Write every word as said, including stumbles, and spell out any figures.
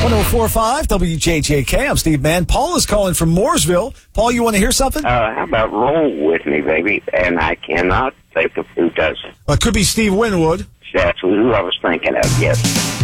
one oh four point five W J J K. I'm Steve Mann. Paul is calling from Mooresville. Paul, you want to hear something? Uh, how about Roll With Me, baby? And I cannot think of who does it. Well, it could be Steve Winwood. That's who I was thinking of, yes.